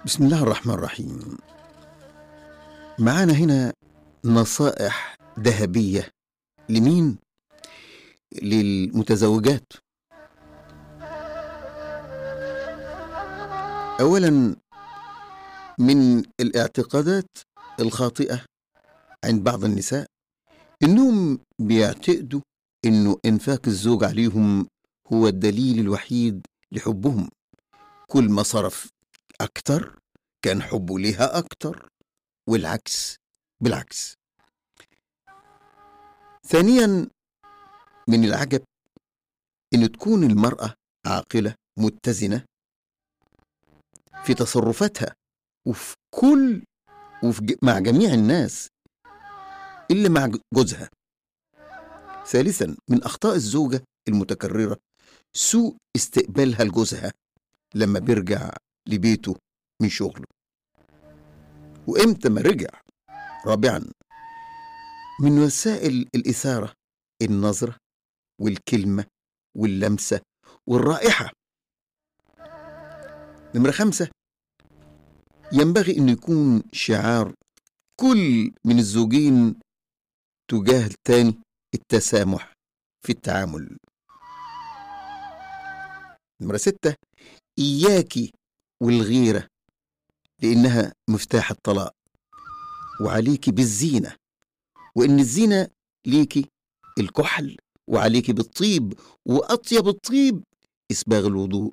بسم الله الرحمن الرحيم. معانا هنا نصائح ذهبية لمين؟ للمتزوجات. أولا، من الاعتقادات الخاطئة عند بعض النساء إنهم بيعتقدوا إنه إنفاق الزوج عليهم هو الدليل الوحيد لحبهم. كل ما صرف أكتر كان حبه ليها أكتر، والعكس بالعكس. ثانيا، من العجب إن تكون المرأة عاقلة متزنة في تصرفاتها مع جميع الناس إلا مع جوزها. ثالثا، من أخطاء الزوجة المتكررة سوء استقبالها لجوزها لما بيرجع لبيته من شغله وإمتى ما رجع. رابعا، من وسائل الإثارة النظرة والكلمة واللمسة والرائحة. نمرة 5، ينبغي أن يكون شعار كل من الزوجين تجاه التاني التسامح في التعامل. نمرة 6، إياكي والغيرة لأنها مفتاح الطلاق، وعليكي بالزينة، وإن الزينة ليكي الكحل، وعليكي بالطيب، وأطيب الطيب إسباغ الوضوء.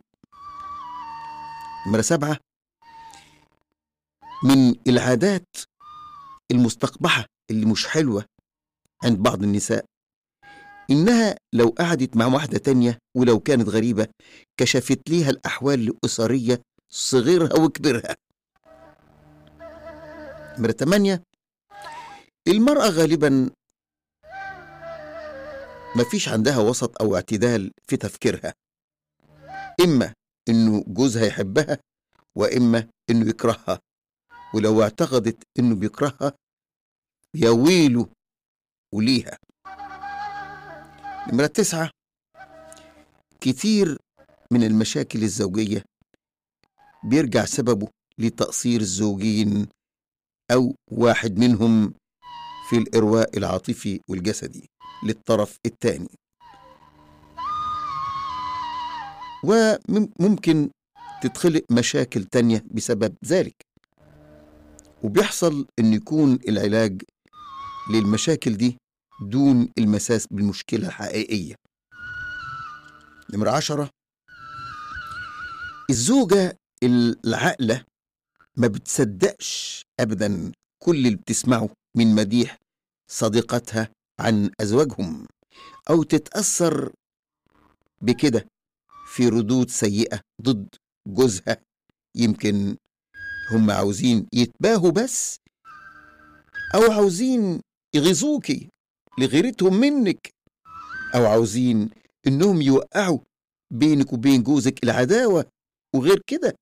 نمرة 7، من العادات المستقبحة اللي مش حلوة عند بعض النساء إنها لو قعدت مع واحدة تانية ولو كانت غريبة كشفت ليها الأحوال الأسرية صغيرها وكبرها. نمرة 8، المرأة غالبا ما فيش عندها وسط أو اعتدال في تفكيرها، إما إنه جوزها يحبها وإما إنه يكرهها، ولو اعتقدت إنه بيكرهها يا ويله وليها. نمرة 9، كتير من المشاكل الزوجية بيرجع سببه لتقصير الزوجين أو واحد منهم في الإرواء العاطفي والجسدي للطرف الثاني، وممكن تتخلق مشاكل تانية بسبب ذلك، وبيحصل أن يكون العلاج للمشاكل دي دون المساس بالمشكلة الحقيقية. نمرة 10، الزوجة العاقلة ما بتصدقش أبدا كل اللي بتسمعه من مديح صديقتها عن أزواجهم، أو تتأثر بكده في ردود سيئة ضد جوزها. يمكن هم عاوزين يتباهوا بس، أو عاوزين يغيظوكي لغيرتهم منك، أو عاوزين إنهم يوقعوا بينك وبين جوزك العداوة وغير كده.